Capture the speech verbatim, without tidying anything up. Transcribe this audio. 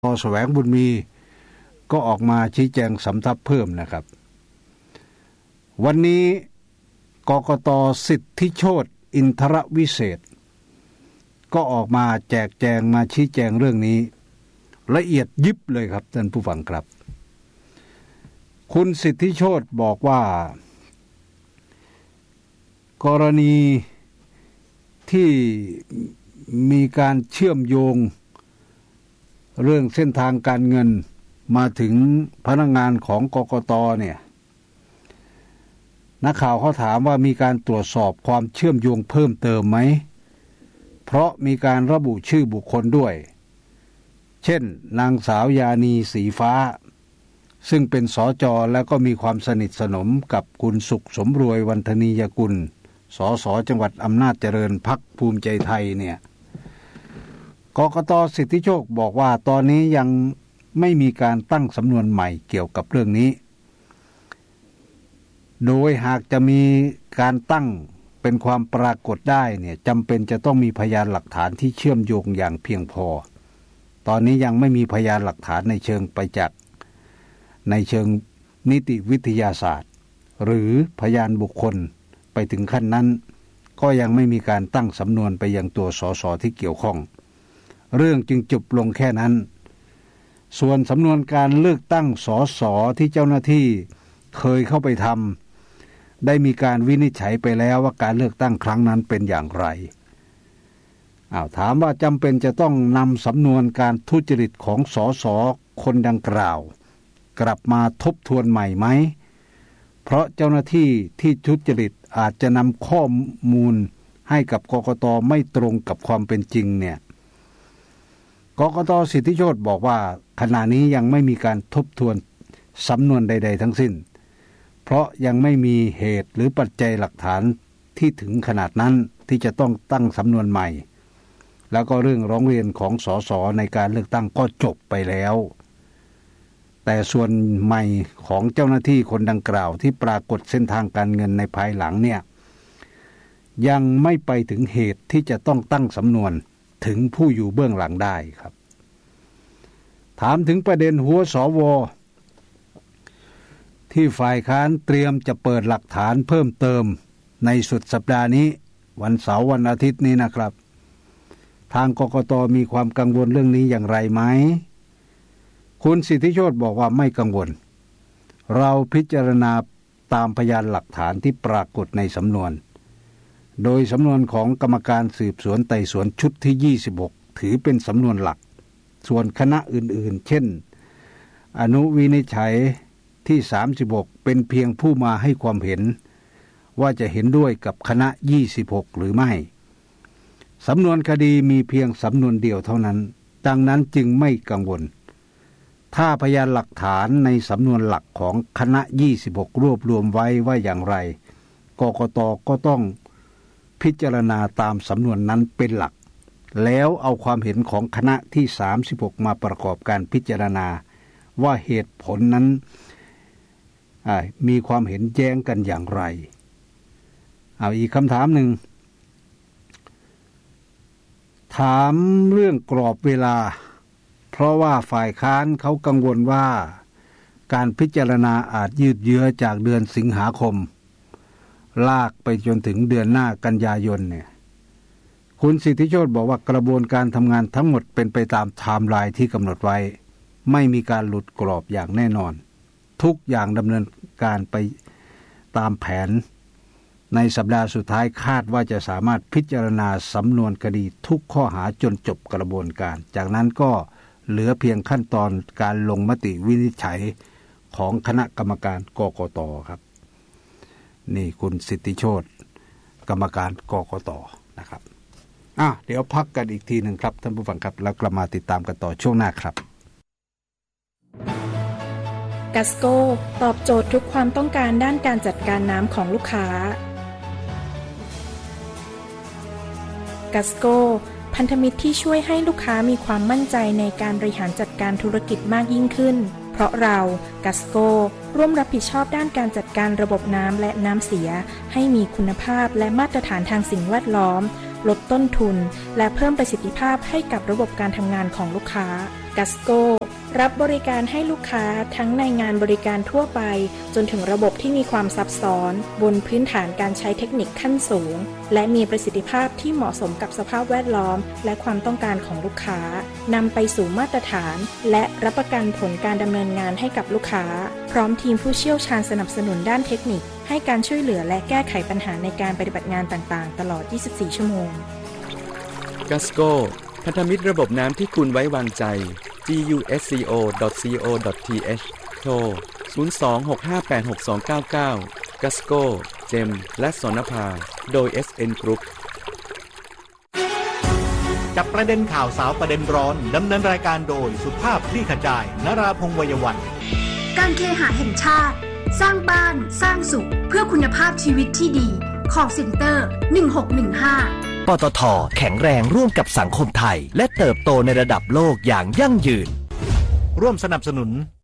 แสวงบุญมีก็ออกมาชี้แจงสำทับเพิ่มนะครับวันนี้กกต.สิทธิโชติอินทรวิเศษก็ออกมาแจกแจงมาชี้แจงเรื่องนี้ละเอียดยิบเลยครับท่านผู้ฟังครับคุณสิทธิโชติบอกว่ากรณีที่มีการเชื่อมโยงเรื่องเส้นทางการเงินมาถึงพนักงานของกกต.เนี่ยนักข่าวเขาถามว่ามีการตรวจสอบความเชื่อมโยงเพิ่มเติมไหมเพราะมีการระบุชื่อบุคคลด้วยเช่นนางสาวยานีสีฟ้าซึ่งเป็นสจ.แล้วก็มีความสนิทสนมกับคุณสุขสมรวยวันธนียกุลสส.จังหวัดอำนาจเจริญพรรคภูมิใจไทยเนี่ยกกต.สิทธิโชคบอกว่าตอนนี้ยังไม่มีการตั้งสำนวนใหม่เกี่ยวกับเรื่องนี้โดยหากจะมีการตั้งเป็นความปรากฏได้เนี่ยจำเป็นจะต้องมีพยานหลักฐานที่เชื่อมโยงอย่างเพียงพอตอนนี้ยังไม่มีพยานหลักฐานในเชิงประจักษ์ในเชิงนิติวิทยาศาสตร์หรือพยานบุคคลไปถึงขั้นนั้นก็ยังไม่มีการตั้งสำนวนไปยังตัวสสที่เกี่ยวข้องเรื่องจึงจบลงแค่นั้นส่วนสำนวนการเลือกตั้งสสที่เจ้าหน้าที่เคยเข้าไปทำได้มีการวินิจฉัยไปแล้วว่าการเลือกตั้งครั้งนั้นเป็นอย่างไรอ้าวถามว่าจำเป็นจะต้องนำสำนวนการทุจริตของสสคนดังกล่าวกลับมาทบทวนใหม่ไหมเพราะเจ้าหน้าที่ที่ทุจริตอาจจะนำข้อมูลให้กับกกต.ไม่ตรงกับความเป็นจริงเนี่ยกกต.สิทธิโชติบอกว่าขณะนี้ยังไม่มีการทบทวนสำนวนใดๆทั้งสิ้นเพราะยังไม่มีเหตุหรือปัจจัยหลักฐานที่ถึงขนาดนั้นที่จะต้องตั้งสำนวนใหม่แล้วก็เรื่องร้องเรียนของสสในการเลือกตั้งก็จบไปแล้วแต่ส่วนใหม่ของเจ้าหน้าที่คนดังกล่าวที่ปรากฏเส้นทางการเงินในภายหลังเนี่ยยังไม่ไปถึงเหตุที่จะต้องตั้งสำนวนถึงผู้อยู่เบื้องหลังได้ครับถามถึงประเด็นหัวสวที่ฝ่ายค้านเตรียมจะเปิดหลักฐานเพิ่มเติมในสุดสัปดาห์นี้วันเสาร์วันอาทิตย์นี้นะครับทางกกต.มีความกังวลเรื่องนี้อย่างไรไหมคุณสิทธิโชติบอกว่าไม่กังวลเราพิจารณาตามพยานหลักฐานที่ปรากฏในสำนวนโดยสำนวนของกรรมการสืบสวนไต่สวนชุดที่ยี่สิบหกถือเป็นสำนวนหลักส่วนคณะอื่นๆเช่นอนุวินิจฉัยที่สามสิบหกเป็นเพียงผู้มาให้ความเห็นว่าจะเห็นด้วยกับคณะยี่สิบหกหรือไม่สำนวนคดีมีเพียงสำนวนเดียวเท่านั้นดังนั้นจึงไม่กังวลถ้าพยานหลักฐานในสำนวนหลักของคณะยี่สิบหกรวบรวมไว้ว่าอย่างไรกกต.ก็ต้องพิจารณาตามสำนวนนั้นเป็นหลักแล้วเอาความเห็นของคณะที่สามสิบหกมาประกอบการพิจารณาว่าเหตุผลนั้นมีความเห็นแย้งกันอย่างไรเอาอีกคำถามหนึ่งถามเรื่องกรอบเวลาเพราะว่าฝ่ายค้านเขากังวลว่าการพิจารณาอาจยืดเยื้อจากเดือนสิงหาคมลากไปจนถึงเดือนหน้ากันยายนเนี่ยคุณสิทธิโชติบอกว่ากระบวนการทำงานทั้งหมดเป็นไปตามไทม์ไลน์ที่กำหนดไว้ไม่มีการหลุดกรอบอย่างแน่นอนทุกอย่างดำเนินการไปตามแผนในสัปดาห์สุดท้ายคาดว่าจะสามารถพิจารณาสำนวนคดีทุกข้อหาจนจบกระบวนการจากนั้นก็เหลือเพียงขั้นตอนการลงมติวินิจฉัยของคณะกรรมการกกต.ครับนี่คุณสิทธิโชติกรรมการกกต.นะครับอ่ะเดี๋ยวพักกันอีกทีหนึ่งครับท่านผู้ฟังครับแล้วกลับมาติดตามกันต่อช่วงหน้าครับกัสโกตอบโจทย์ทุกความต้องการด้านการจัดการน้ำของลูกค้ากัสโกพันธมิตรที่ช่วยให้ลูกค้ามีความมั่นใจในการบริหารจัดการธุรกิจมากยิ่งขึ้นเพราะเรากัสโกร่วมรับผิดชอบด้านการจัดการระบบน้ำและน้ำเสียให้มีคุณภาพและมาตรฐานทางสิ่งแวดล้อมลดต้นทุนและเพิ่มประสิทธิภาพให้กับระบบการทำงานของลูกค้ากัสโกรับบริการให้ลูกค้าทั้งในงานบริการทั่วไปจนถึงระบบที่มีความซับซ้อนบนพื้นฐานการใช้เทคนิคขั้นสูงและมีประสิทธิภาพที่เหมาะสมกับสภาพแวดล้อมและความต้องการของลูกค้านำไปสู่มาตรฐานและรับประกันผลการดำเนินงานให้กับลูกค้าพร้อมทีมผู้เชี่ยวชาญสนับสนุนด้านเทคนิคให้การช่วยเหลือและแก้ไขปัญหาในการปฏิบัติงานต่างๆตลอด ยี่สิบสี่ ชั่วโมงกัสโกพันธมิตรระบบน้ำที่คุณไว้วางใจ จี ยู เอส ซี โอ ดอท ซี โอ ดอท ที เอช โทร ศูนย์ สอง หก ห้า แปด หก สอง เก้า เก้า กัสโก เจม และสนภา โดย เอส เอ็น Group จับประเด็นข่าวสาวประเด็นร้อนดำเนินรายการโดยสุภาพคลี่ขจายนราพงษ์ วัยวัฒน์การเคหะแห่งชาติสร้างบ้านสร้างสุขเพื่อคุณภาพชีวิตที่ดี Call Center หนึ่งหกหนึ่งห้าปตท.แข็งแรงร่วมกับสังคมไทยและเติบโตในระดับโลกอย่างยั่งยืนร่วมสนับสนุน